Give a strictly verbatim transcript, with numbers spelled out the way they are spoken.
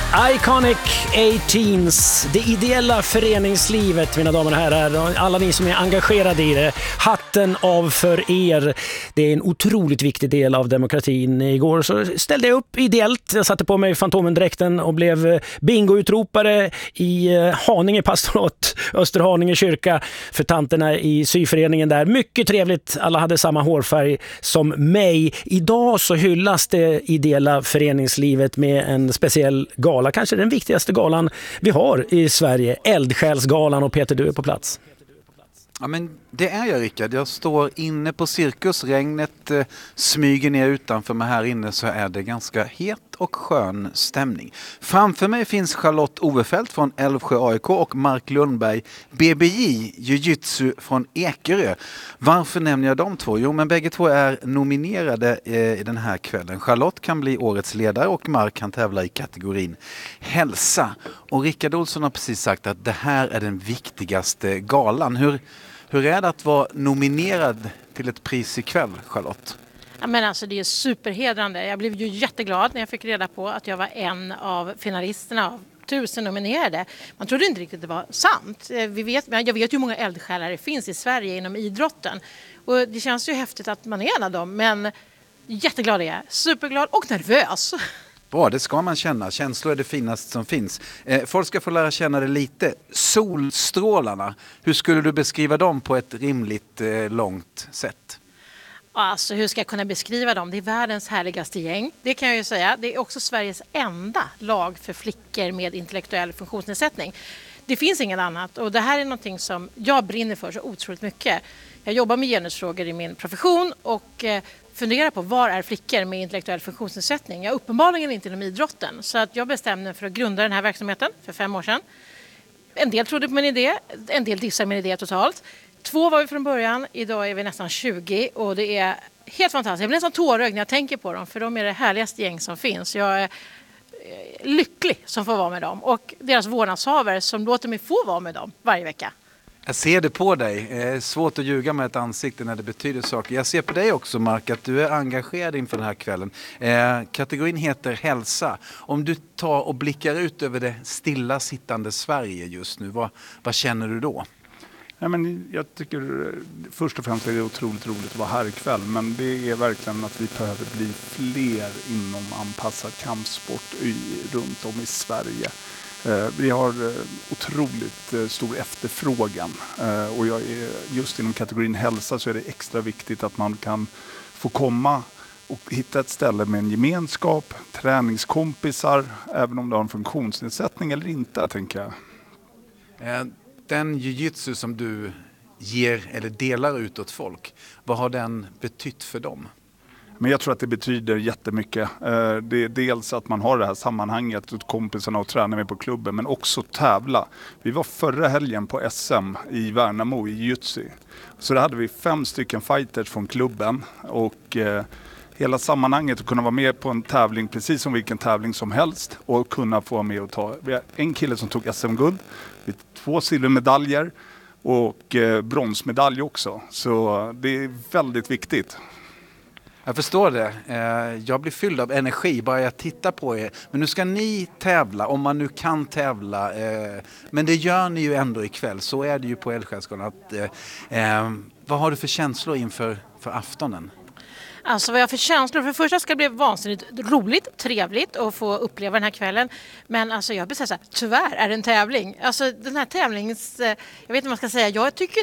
Iconic A-Teens, det ideella föreningslivet, mina damer och herrar, alla ni som är engagerade i det, hatten av för er. Det är en otroligt viktig del av demokratin. Igår så ställde jag upp ideellt, jag satte på mig Fantomen-dräkten och blev bingoutropare i Haninge pastorat, Österhaninge kyrka, för tanterna i syföreningen där. Mycket trevligt, alla hade samma hårfärg som mig. Idag så hyllas det ideella föreningslivet med en speciell gala. Kanske den viktigaste galan vi har i Sverige, Eldsjälsgalan, och Peter, du är på plats. Ja, men det är jag, Rickard. Jag står inne på Cirkus. Regnet eh, smyger ner utanför mig. Här inne så är det ganska het och skön stämning. Framför mig finns Charlotte Ovefelt från Älvsjö A I K och Mark Lundberg, B B J Jiu-Jitsu från Ekerö. Varför nämner jag de två? Jo, men bägge två är nominerade eh, i den här kvällen. Charlotte kan bli årets ledare och Mark kan tävla i kategorin hälsa. Och Rickard Olsson har precis sagt att det här är den viktigaste galan. Hur Hur är det att vara nominerad till ett pris ikväll, Charlotte? Ja, men alltså, det är superhedrande. Jag blev ju jätteglad när jag fick reda på att jag var en av finalisterna av tusen nominerade. Man trodde inte riktigt det var sant. Vi vet, jag vet ju hur många eldsjälar det finns i Sverige inom idrotten. Och det känns ju häftigt att man är en av dem. Men jätteglad är jag. Superglad och nervös. Bra, det ska man känna. Känslor är det finaste som finns. Eh, folk ska få lära känna det lite. Solstrålarna, hur skulle du beskriva dem på ett rimligt eh, långt sätt? Alltså, hur ska jag kunna beskriva dem? Det är världens härligaste gäng. Det kan jag ju säga. Det är också Sveriges enda lag för flickor med intellektuell funktionsnedsättning. Det finns ingen annat, och det här är någonting som jag brinner för så otroligt mycket. Jag jobbar med genusfrågor i min profession och eh, funderar på var är flickor med intellektuell funktionsnedsättning. Jag är uppenbarligen inte inom idrotten, så att jag bestämde mig för att grunda den här verksamheten för fem år sedan. En del trodde på min idé, en del dissade min idé totalt. Två var vi från början, idag är vi nästan tjugo och det är helt fantastiskt. Jag blir nästan tårögd när jag tänker på dem, för de är det härligaste gäng som finns. Jag är lycklig som får vara med dem och deras vårdnadshavare som låter mig få vara med dem varje vecka. Jag ser det på dig. Det är svårt att ljuga med ett ansikte när det betyder saker. Jag ser på dig också, Mark, att du är engagerad inför den här kvällen. Eh, kategorin heter hälsa. Om du tar och blickar ut över det stilla sittande Sverige just nu, vad, vad känner du då? Ja, men jag tycker först och främst är det otroligt roligt att vara här ikväll, men det är verkligen att vi behöver bli fler inom anpassad kampsport i, runt om i Sverige. Vi har otroligt stor efterfrågan, och jag är, just inom kategorin hälsa så är det extra viktigt att man kan få komma och hitta ett ställe med en gemenskap, träningskompisar, även om du har en funktionsnedsättning eller inte, tänker jag. Den jiu-jitsu som du ger eller delar ut åt folk, vad har den betytt för dem? Men jag tror att det betyder jättemycket. Det är dels att man har det här sammanhanget åt kompisarna och tränar med på klubben, men också tävla. Vi var förra helgen på S M i Värnamo i jiu-jitsu. Så där hade vi fem stycken fighters från klubben, och hela sammanhanget att kunna vara med på en tävling precis som vilken tävling som helst och kunna få vara med och ta. Vi har en kille som tog S M-guld, två silvermedaljer och bronsmedalj också. Så det är väldigt viktigt. Jag förstår det. Jag blir fylld av energi bara jag tittar på er. Men nu ska ni tävla, om man nu kan tävla. Men det gör ni ju ändå ikväll. Så är det ju på Eldsjälsgalan. Vad har du för känslor inför för aftonen? Alltså, vad jag har för känslor? För det första ska det bli vansinnigt roligt, trevligt att få uppleva den här kvällen. Men alltså, jag bestämmer så här, tyvärr är det en tävling. Alltså den här tävlings... Jag vet inte vad man ska säga. Jag tycker